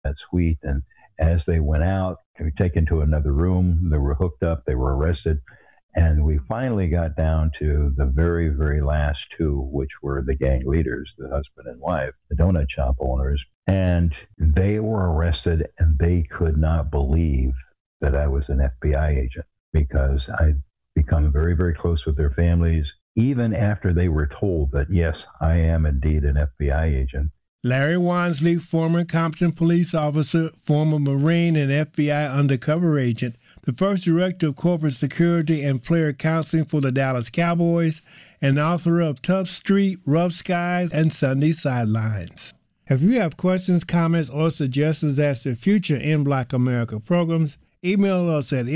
that suite. And as they went out, they were taken to another room. They were hooked up. They were arrested. And we finally got down to the very, very last two, which were the gang leaders, the husband and wife, the donut shop owners. And they were arrested, and they could not believe that I was an FBI agent, because I'd become very, very close with their families, even after they were told that, yes, I am indeed an FBI agent. Larry Wansley, former Compton police officer, former Marine and FBI undercover agent, the first director of corporate security and player counseling for the Dallas Cowboys, and author of Tough Street, Rough Skies, and Sunday Sidelines. If you have questions, comments, or suggestions as to future In Black America programs, email us at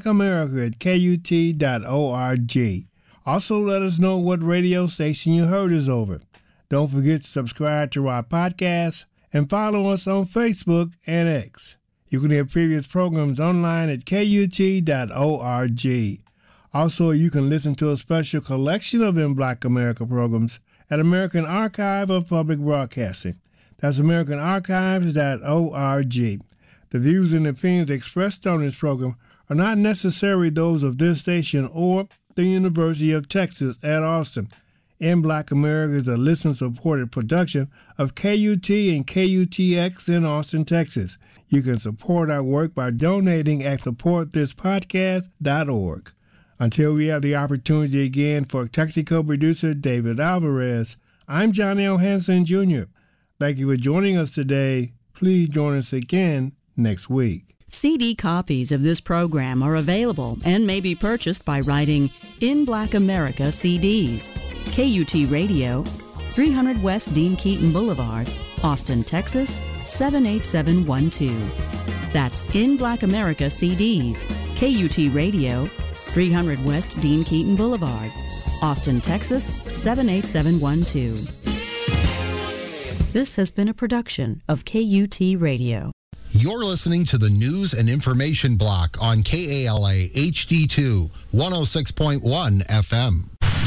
inblackamerica@kut.org. Also, let us know what radio station you heard us over. Don't forget to subscribe to our podcast and follow us on Facebook and X. You can hear previous programs online at kut.org. Also, you can listen to a special collection of In Black America programs at American Archive of Public Broadcasting. That's americanarchives.org. The views and opinions expressed on this program are not necessarily those of this station or the University of Texas at Austin. In Black America is a listener-supported production of KUT and KUTX in Austin, Texas. You can support our work by donating at supportthispodcast.org. Until we have the opportunity again, for technical producer David Alvarez, I'm John L. Hanson, Jr. Thank you for joining us today. Please join us again next week. CD copies of this program are available and may be purchased by writing In Black America CDs, KUT Radio, 300 West Dean Keaton Boulevard, Austin, Texas, 78712. That's In Black America CDs, KUT Radio, 300 West Dean Keaton Boulevard, Austin, Texas, 78712. This has been a production of KUT Radio. You're listening to the News and Information Block on KALA HD2 106.1 FM.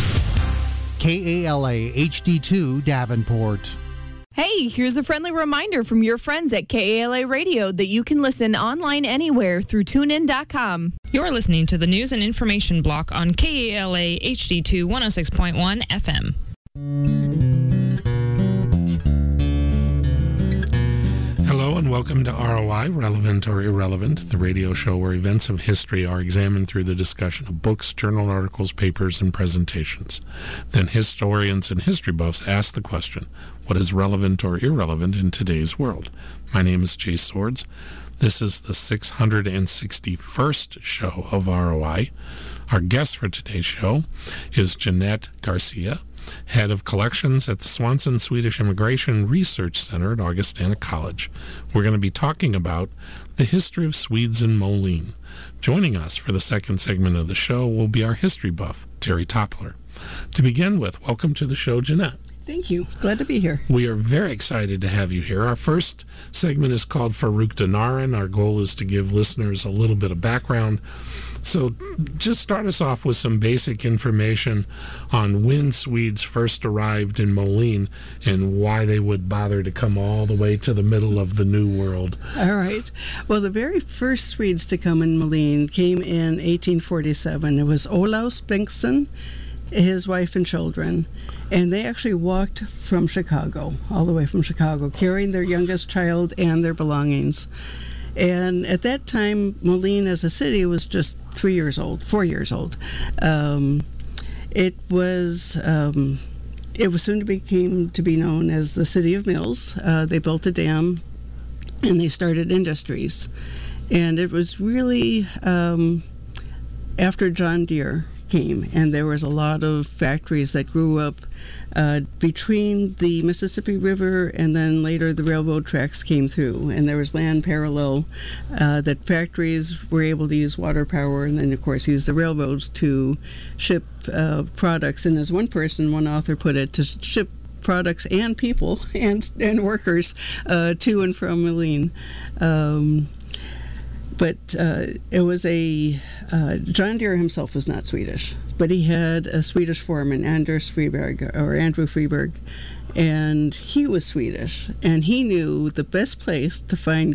KALA HD2 Davenport. Hey, here's a friendly reminder from your friends at KALA Radio that you can listen online anywhere through TuneIn.com. You're listening to the News and Information Block on KALA HD2 106.1 FM. Hello and welcome to ROI, Relevant or Irrelevant, the radio show where events of history are examined through the discussion of books, journal articles, papers, and presentations. Then historians and history buffs ask the question, what is relevant or irrelevant in today's world? My name is Jay Swords. This is the 661st show of ROI. Our guest for today's show is Jeanette Garcia, Head of Collections at the Swanson Swedish Immigration Research Center at Augustana College. We're going to be talking about the history of Swedes in Moline. Joining us for the second segment of the show will be our history buff, Terry Toppler. To begin with, welcome to the show, Jeanette. Thank you. Glad to be here. We are very excited to have you here. Our first segment is called Farouk Dinarin. Our goal is to give listeners a little bit of background. So just start us off with some basic information on when Swedes first arrived in Moline and why they would bother to come all the way to the middle of the New World. All right. Well, the very first Swedes to come in Moline came in 1847. It was Olaus Bengtsson, his wife and children, and they actually walked from Chicago, all the way from Chicago, carrying their youngest child and their belongings. And at that time, Moline as a city was just 4 years old. It was soon became to be known as the City of Mills. They built a dam, and they started industries. And it was really after John Deere came, and there was a lot of factories that grew up between the Mississippi River, and then later the railroad tracks came through, and there was land parallel that factories were able to use water power, and then of course use the railroads to ship products. And as one author put it, to ship products and people and workers to and from Moline. But it was John Deere himself was not Swedish, but he had a Swedish foreman, Andrew Freeberg, and he was Swedish, and he knew the best place to find